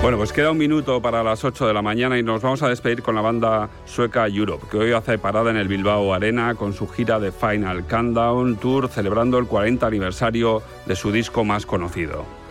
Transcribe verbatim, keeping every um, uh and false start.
Bueno, pues queda un minuto para las ocho de la mañana y nos vamos a despedir con la banda sueca Europe, que hoy hace parada en el Bilbao Arena con su gira de Final Countdown Tour, celebrando el cuarenta aniversario de su disco más conocido.